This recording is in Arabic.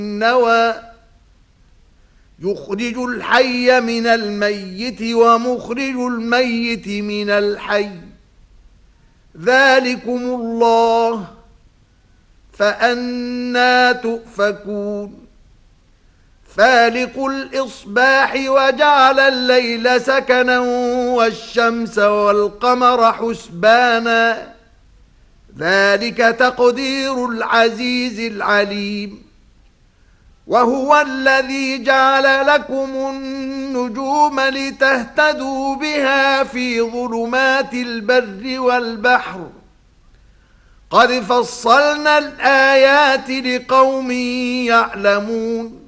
النوى يخرج الحي من الميت ومخرج الميت من الحي ذلكم الله فأنى تؤفكون فالق الإصباح وجعل الليل سكنا والشمس والقمر حسبانا ذلك تقدير العزيز العليم وهو الذي جعل لكم النجوم لتهتدوا بها في ظلمات البر والبحر قد فصلنا الآيات لقوم يعلمون